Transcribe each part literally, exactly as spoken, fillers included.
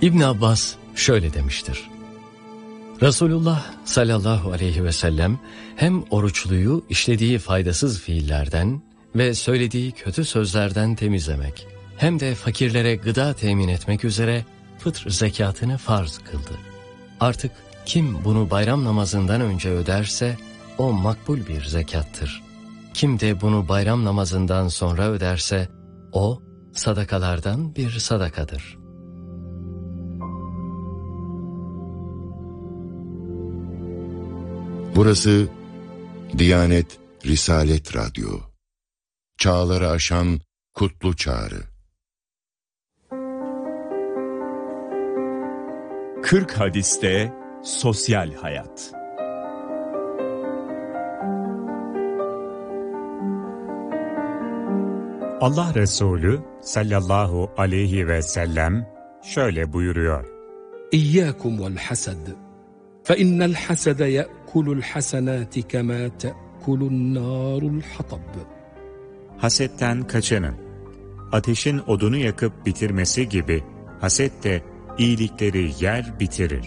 İbn Abbas şöyle demiştir: Resulullah sallallahu aleyhi ve sellem hem oruçluyu işlediği faydasız fiillerden ve söylediği kötü sözlerden temizlemek, hem de fakirlere gıda temin etmek üzere fıtr zekatını farz kıldı. Artık kim bunu bayram namazından önce öderse o makbul bir zekattır. Kim de bunu bayram namazından sonra öderse o sadakalardan bir sadakadır. Burası Diyanet Risalet Radyo. Çağları aşan kutlu çağrı. kırk hadiste sosyal hayat. Allah Resulü sallallahu aleyhi ve sellem şöyle buyuruyor: İyyâkum vel hasad. فَإِنَّ الْحَسَدَ يَأْكُلُ الْحَسَنَاتِ كَمَا تَأْكُلُ النَّارُ الْحَطَبِ. Hasetten kaçının. Ateşin odunu yakıp bitirmesi gibi haset de iyilikleri yer bitirir.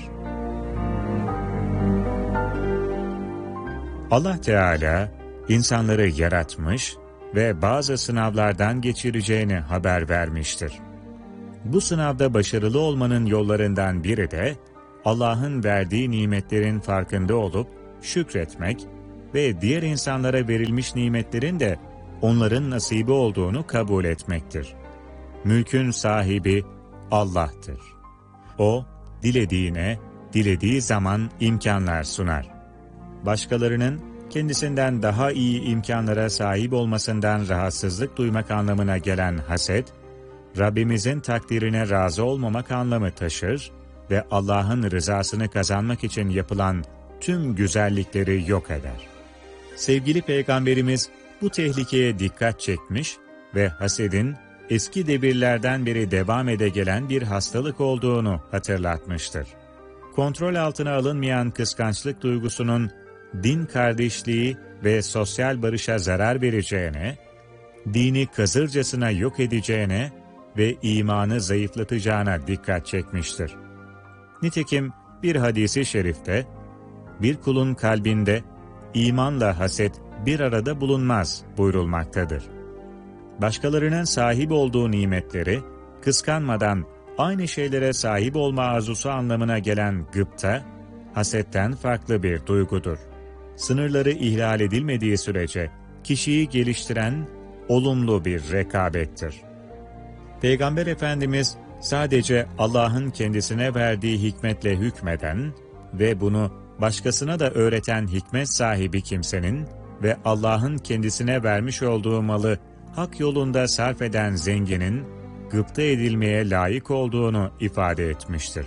Allah Teala insanları yaratmış ve bazı sınavlardan geçireceğini haber vermiştir. Bu sınavda başarılı olmanın yollarından biri de Allah'ın verdiği nimetlerin farkında olup şükretmek ve diğer insanlara verilmiş nimetlerin de onların nasibi olduğunu kabul etmektir. Mülkün sahibi Allah'tır. O, dilediğine, dilediği zaman imkanlar sunar. Başkalarının kendisinden daha iyi imkanlara sahip olmasından rahatsızlık duymak anlamına gelen haset, Rabbimizin takdirine razı olmamak anlamı taşır ve Allah'ın rızasını kazanmak için yapılan tüm güzellikleri yok eder. Sevgili Peygamberimiz bu tehlikeye dikkat çekmiş ve hasedin eski devirlerden beri devam ede gelen bir hastalık olduğunu hatırlatmıştır. Kontrol altına alınmayan kıskançlık duygusunun din kardeşliği ve sosyal barışa zarar vereceğine, dini kazırcasına yok edeceğine ve imanı zayıflatacağına dikkat çekmiştir. Nitekim bir hadisi şerifte, bir kulun kalbinde imanla haset bir arada bulunmaz buyurulmaktadır. Başkalarının sahip olduğu nimetleri kıskanmadan aynı şeylere sahip olma arzusu anlamına gelen gıpta, hasetten farklı bir duygudur. Sınırları ihlal edilmediği sürece kişiyi geliştiren olumlu bir rekabettir. Peygamber Efendimiz sadece Allah'ın kendisine verdiği hikmetle hükmeden ve bunu başkasına da öğreten hikmet sahibi kimsenin ve Allah'ın kendisine vermiş olduğu malı hak yolunda sarf eden zenginin gıpta edilmeye layık olduğunu ifade etmiştir.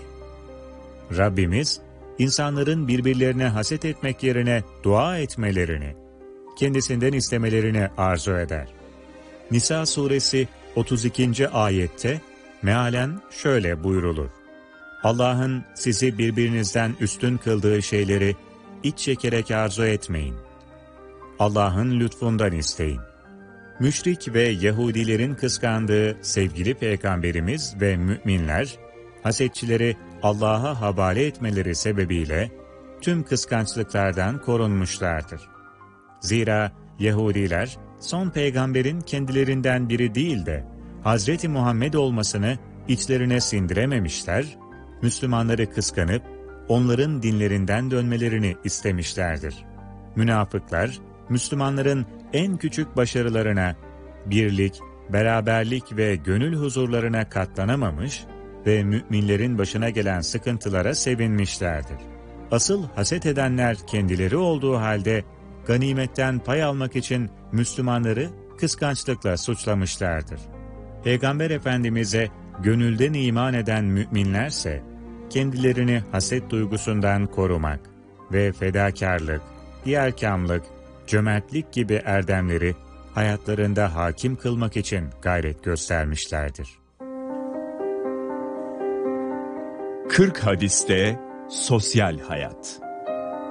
Rabbimiz, insanların birbirlerine haset etmek yerine dua etmelerini, kendisinden istemelerini arzu eder. Nisa suresi otuz ikinci ayette mealen şöyle buyrulur: Allah'ın sizi birbirinizden üstün kıldığı şeyleri iç çekerek arzu etmeyin. Allah'ın lütfundan isteyin. Müşrik ve Yahudilerin kıskandığı sevgili Peygamberimiz ve müminler, hasetçileri Allah'a havale etmeleri sebebiyle tüm kıskançlıklardan korunmuşlardır. Zira Yahudiler son peygamberin kendilerinden biri değil de Hazreti Muhammed olmasını içlerine sindirememişler, Müslümanları kıskanıp onların dinlerinden dönmelerini istemişlerdir. Münafıklar, Müslümanların en küçük başarılarına, birlik, beraberlik ve gönül huzurlarına katlanamamış ve müminlerin başına gelen sıkıntılara sevinmişlerdir. Asıl haset edenler kendileri olduğu halde ganimetten pay almak için Müslümanları kıskançlıkla suçlamışlardır. Peygamber Efendimiz'e gönülden iman eden müminlerse kendilerini haset duygusundan korumak ve fedakarlık, diyarkamlık, cömertlik gibi erdemleri hayatlarında hakim kılmak için gayret göstermişlerdir. kırk hadiste sosyal hayat.